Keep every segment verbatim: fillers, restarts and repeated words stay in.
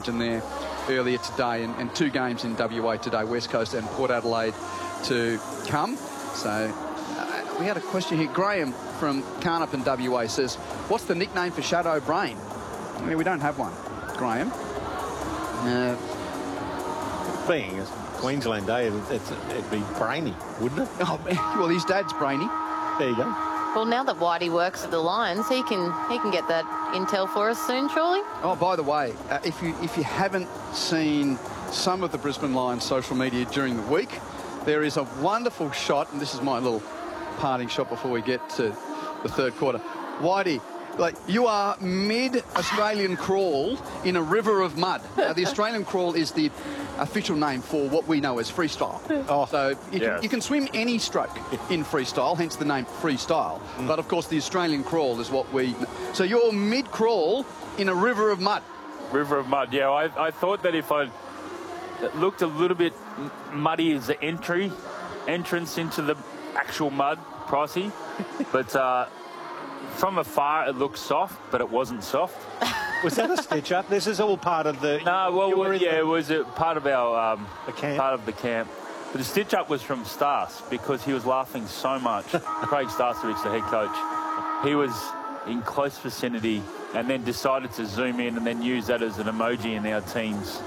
in there earlier today, and, and two games in W A today, West Coast and Port Adelaide to come. So uh, we had a question here. Graham from Carnup in W A says, what's the nickname for Shadow Brain? I mean, we don't have one, Graham. Uh, Being a Queensland Day, it's, it'd be Brainy, wouldn't it? oh, well, his dad's Brainy. There you go. Well, now that Whitey works at the Lions, he can he can get that intel for us soon, surely. Oh, by the way, uh, if you if you haven't seen some of the Brisbane Lions social media during the week, there is a wonderful shot, and this is my little parting shot before we get to the third quarter. Whitey, like, you are mid-Australian crawl in a river of mud. Now, the Australian crawl is the official name for what we know as freestyle. Oh, so you, yes. can, you can swim any stroke in freestyle, hence the name freestyle. Mm. But, of course, the Australian crawl is what we... So you're mid-crawl in a river of mud. River of mud, yeah. I, I thought that if I it looked a little bit muddy as the entry, entrance into the actual mud, pricey. But... Uh, From afar, it looked soft, but it wasn't soft. Was that a stitch up? This is all part of the... No, well, well yeah, the... it was a part of our um, the camp. part of the camp. But the stitch up was from Stas because he was laughing so much. Craig Starcevich, the head coach, he was in close vicinity and then decided to zoom in and then use that as an emoji in our team's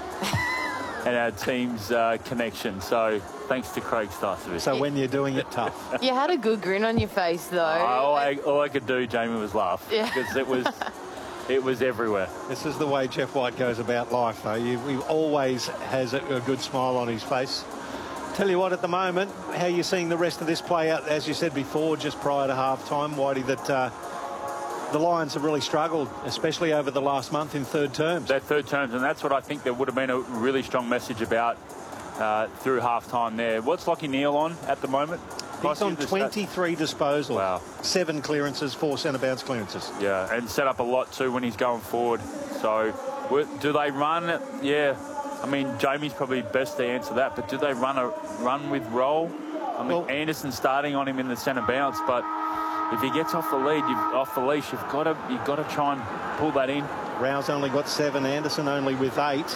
and our team's uh, connection. So thanks to Craig Starcevich. So when you're doing it tough. You had a good grin on your face, though. all, I, all I could do, Jamie, was laugh yeah. because it was it was everywhere. This is the way Jeff White goes about life, though. He, he always has a, a good smile on his face. Tell you what, at the moment, how are you seeing the rest of this play out? As you said before, just prior to half-time, Whitey, that uh, the Lions have really struggled, especially over the last month in third terms. Their third terms, and that's what I think there would have been a really strong message about uh, through half-time there. What's Lachie Neale on at the moment? He's on twenty-three disposals. Wow. Seven clearances, four centre-bounce clearances. Yeah, and set up a lot too when he's going forward. So do they run it? Yeah. I mean, Jamie's probably best to answer that, but do they run a run with roll? I mean, well, Anderson's starting on him in the centre bounce, but if he gets off the lead, you've, off the leash, you've got to you've got to try and pull that in. Rouse only got seven, Anderson only with eight.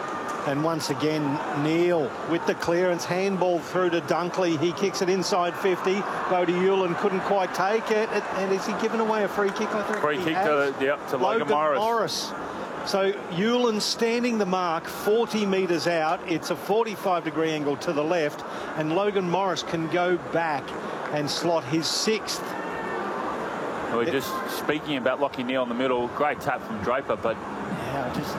And once again, Neale with the clearance, handball through to Dunkley. He kicks it inside fifty. Bodie Hewlin couldn't quite take it. And is he giving away a free kick? I think free he kick has. to, yep, to Logan, Logan Morris. Morris. So Hewlin standing the mark forty metres out. It's a forty-five degree angle to the left. And Logan Morris can go back and slot his sixth. We're it, just speaking about Lachie Neale in the middle. Great tap from Draper, but yeah, just...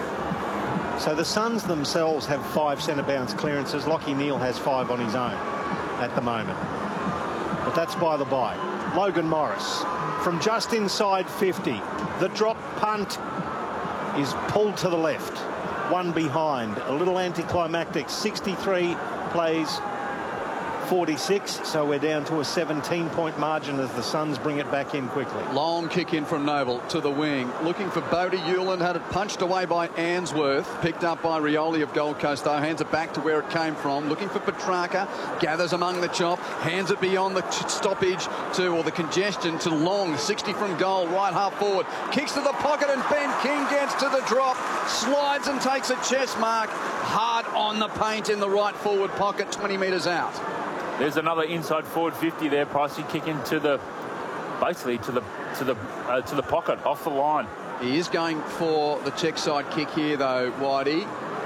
So the Suns themselves have five centre bounce clearances. Lachie Neale has five on his own at the moment. But that's by the by. Logan Morris from just inside fifty. The drop punt is pulled to the left. One behind. A little anticlimactic. sixty-three plays forty-six, so we're down to a seventeen point margin as the Suns bring it back in quickly. Long kick in from Noble to the wing, looking for Bodie Hewlin, had it punched away by Answorth, picked up by Rioli of Gold Coast though, hands it back to where it came from, looking for Petrarca, gathers among the chop, hands it beyond the stoppage to, or the congestion to Long, sixty from goal, right half forward, kicks to the pocket and Ben King gets to the drop, slides and takes a chest mark, hard on the paint in the right forward pocket, twenty metres out. There's another inside forward fifty there, Pricey kicking to the, basically to the to the uh, to the pocket off the line. He is going for the check side kick here though, Whitey.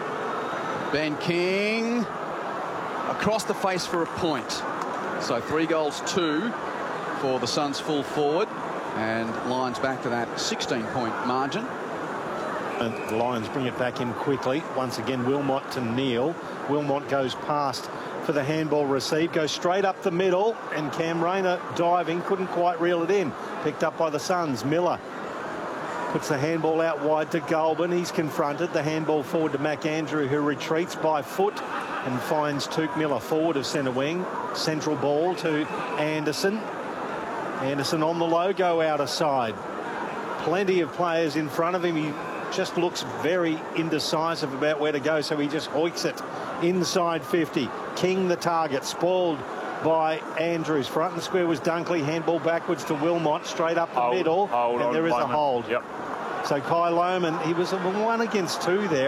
Ben King across the face for a point. So three goals, two for the Suns full forward, and Lions back to that sixteen point margin. And the Lions bring it back in quickly. Once again, Wilmot to Neale. Wilmot goes past for the handball receive, goes straight up the middle, and Cam Rayner diving, couldn't quite reel it in. Picked up by the Suns. Miller puts the handball out wide to Goulburn. He's confronted. The handball forward to McAndrew, who retreats by foot and finds Tuke Miller forward of centre wing. Central ball to Anderson. Anderson on the logo outer side. Plenty of players in front of him. He just looks very indecisive about where to go, so he just hoiks it inside fifty. King the target, spoiled by Andrews. Front and square was Dunkley. Handball backwards to Wilmot, straight up the hold, middle, hold and there is Loman. a hold. Yep. So Kai Loman, he was a one against two there.